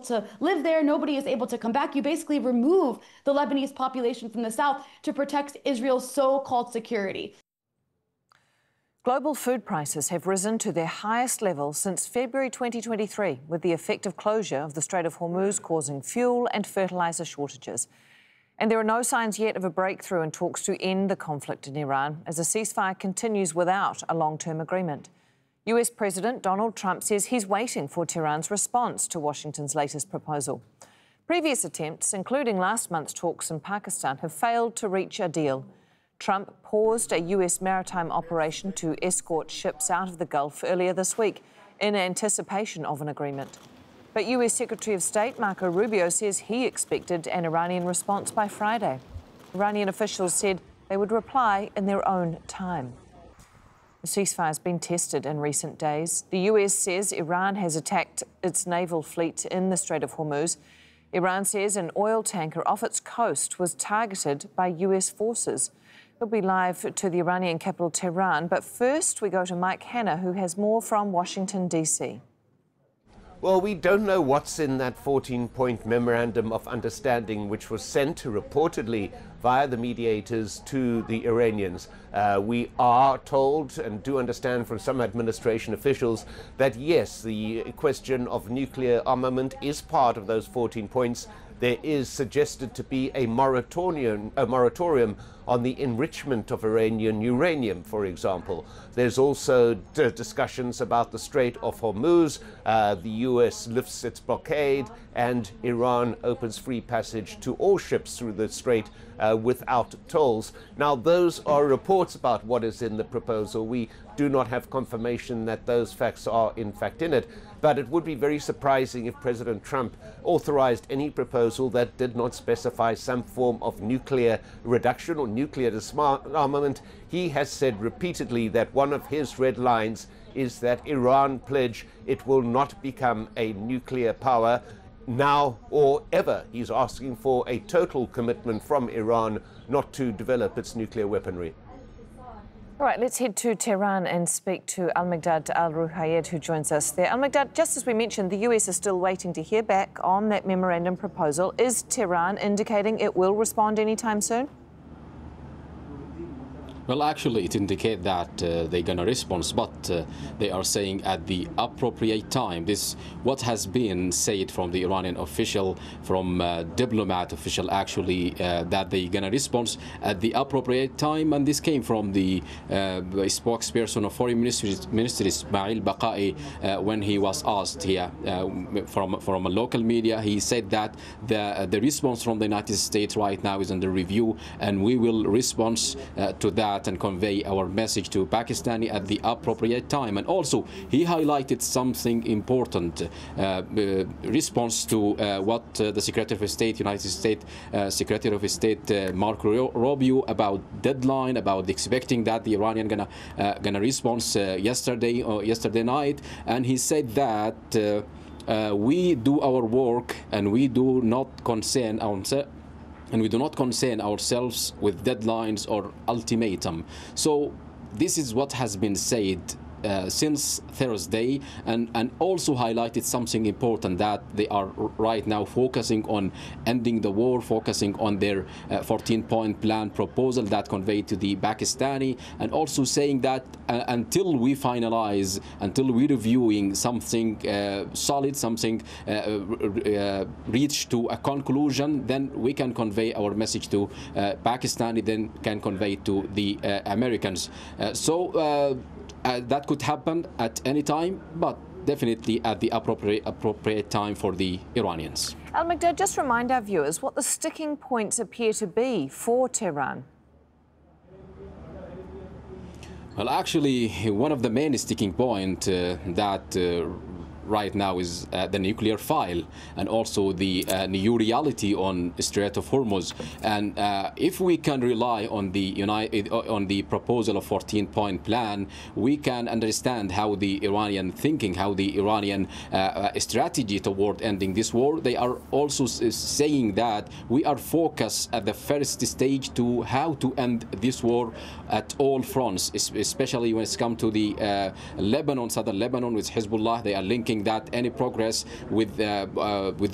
to live there. Nobody is able to come back. You basically remove the Lebanese population from the south to protect Israel's so-called security. Global food prices have risen to their highest level since February 2023, with the effective closure of the Strait of Hormuz causing fuel and fertiliser shortages. And there are no signs yet of a breakthrough in talks to end the conflict in Iran, as a ceasefire continues without a long-term agreement. US President Donald Trump says he's waiting for Tehran's response to Washington's latest proposal. Previous attempts, including last month's talks in Pakistan, have failed to reach a deal. Trump paused a US maritime operation to escort ships out of the Gulf earlier this week in anticipation of an agreement. But US Secretary of State Marco Rubio says he expected an Iranian response by Friday. Iranian officials said they would reply in their own time. The ceasefire has been tested in recent days. The US says Iran has attacked its naval fleet in the Strait of Hormuz. Iran says an oil tanker off its coast was targeted by US forces. We'll be live to the Iranian capital, Tehran. But first, we go to Mike Hanna, who has more from Washington, D.C. Well, we don't know what's in that 14-point memorandum of understanding which was sent reportedly via the mediators to the Iranians. We are told and do understand from some administration officials that, yes, the question of nuclear armament is part of those 14 points. There is suggested to be a moratorium on the enrichment of Iranian uranium, for example. There's also discussions about the Strait of Hormuz. The US lifts its blockade and Iran opens free passage to all ships through the strait without tolls. Now, those are reports about what is in the proposal. We do not have confirmation that those facts are in fact in it. But it would be very surprising if President Trump authorized any proposal that did not specify some form of nuclear reduction or nuclear disarmament. He has said repeatedly that one of his red lines is that Iran pledge it will not become a nuclear power now or ever. He's asking for a total commitment from Iran not to develop its nuclear weaponry. All right, let's head to Tehran and speak to Al-Miqdad Al-Ruhayed, who joins us there. Al-Miqdad, just as we mentioned, the US is still waiting to hear back on that memorandum proposal. Is Tehran indicating it will respond anytime soon? Well, actually, it indicates that they're going to respond, but they are saying at the appropriate time. This what has been said from the Iranian official, from diplomat official, actually, that they're going to respond at the appropriate time. And this came from the spokesperson of Foreign Ministry Ismail Baqai, when he was asked here from a local media. He said that the response from the United States right now is under review, and we will respond to that and convey our message to Pakistani at the appropriate time. And also, he highlighted something important, response to what the Secretary of State, United States Secretary of State Marco Rubio, about deadline, about expecting that the Iranian gonna respond yesterday night, and he said that we do our work and we do not concern ourselves. And we do not concern ourselves with deadlines or ultimatum. So this is what has been said since Thursday, and also highlighted something important, that they are right now focusing on ending the war, focusing on their 14-point plan proposal that conveyed to the Pakistani, and also saying that until we finalize, until we're reviewing something solid, something reach to a conclusion, then we can convey our message to Pakistani, then can convey to the Americans. That could happen at any time, but definitely at the appropriate time for the Iranians. Al-Miqdad, just remind our viewers what the sticking points appear to be for Tehran. Well, actually, one of the main sticking points that right now is the nuclear file, and also the new reality on Strait of Hormuz. And if we can rely on the proposal of 14-point plan, we can understand how the Iranian thinking, how the Iranian strategy toward ending this war. They are also saying that we are focused at the first stage to how to end this war at all fronts, especially when it's come to the Lebanon, southern Lebanon, with Hezbollah. They are linking that any progress with